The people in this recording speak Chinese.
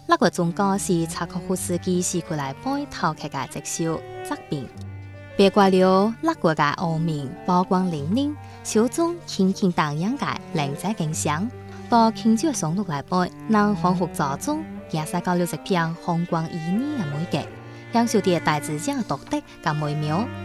那個宗教是柴可夫斯基時期來背頭劇嘅一首作品，別怪了那個嘅惡名曝光零零，小眾輕輕蕩漾嘅靚仔景象，到慶祝上路來背，能豐富咗中，也是教了一片紅光旖旎嘅美景，享受啲大自然獨特嘅美妙。